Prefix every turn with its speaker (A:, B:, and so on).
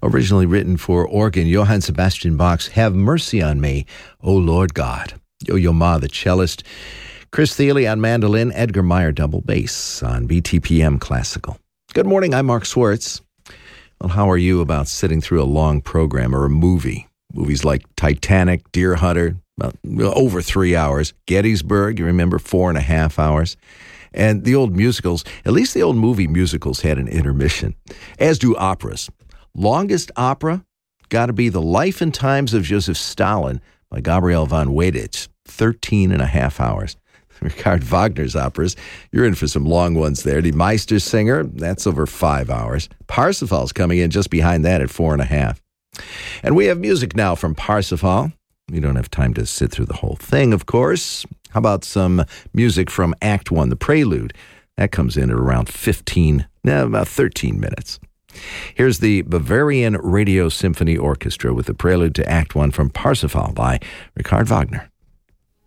A: Originally written for organ, Johann Sebastian Bach's Have Mercy on Me, O Lord God. Yo-Yo Ma, the cellist. Chris Thiele on mandolin, Edgar Meyer double bass on BTPM Classical. Good morning, I'm Mark Swartz. Well, how are you about sitting through a long program or a movie? Movies like Titanic, Deer Hunter, about over 3 hours. Gettysburg, you remember, 4.5 hours. And the old musicals, at least the old movie musicals had an intermission, as do operas. Longest opera, got to be The Life and Times of Joseph Stalin by Gabriel von Weidich, 13.5 hours. Richard Wagner's operas, you're in for some long ones there. Die Meistersinger, that's over 5 hours. Parsifal's coming in just behind that at 4.5. And we have music now from Parsifal. We don't have time to sit through the whole thing, of course. How about some music from Act 1, the Prelude? That comes in at around about 13 minutes. Here's the Bavarian Radio Symphony Orchestra with the Prelude to Act 1 from Parsifal by Richard Wagner.